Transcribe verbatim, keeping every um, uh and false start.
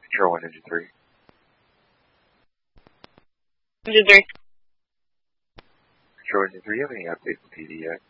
Control one, engine three. Engine three. Control engine three, you have any updates from P D yet?